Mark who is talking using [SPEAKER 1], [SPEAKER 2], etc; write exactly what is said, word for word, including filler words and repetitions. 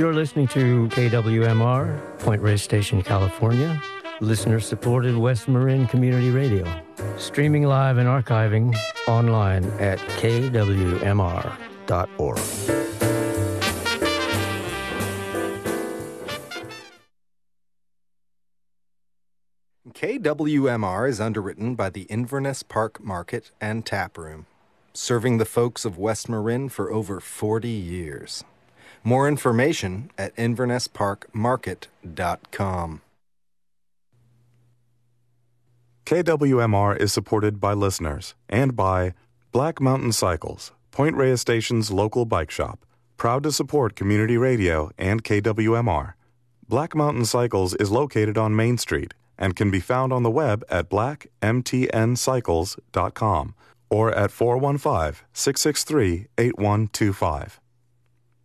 [SPEAKER 1] You're listening to K W M R, Point Reyes Station, California, listener-supported West Marin Community Radio, streaming live and archiving online at k w m r dot org.
[SPEAKER 2] K W M R is underwritten by the Inverness Park Market and Tap Room, serving the folks of West Marin for over forty years. More information at inverness park market dot com.
[SPEAKER 3] K W M R is supported by listeners and by Black Mountain Cycles, Point Reyes Station's local bike shop, proud to support community radio and K W M R. Black Mountain Cycles is located on Main Street and can be found on the web at black m t n cycles dot com or at four one five, six six three, eight one two five.